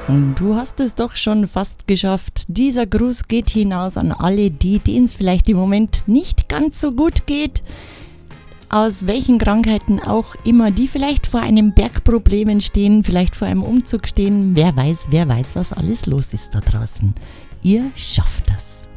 Du hast es doch schon fast geschafft. Dieser Gruß geht hinaus an alle die, denen es vielleicht im Moment nicht ganz so gut geht. Aus welchen Krankheiten auch immer, die vielleicht vor einem Bergproblemen stehen, vielleicht vor einem Umzug stehen. Wer weiß, was alles los ist da draußen. Ihr schafft das.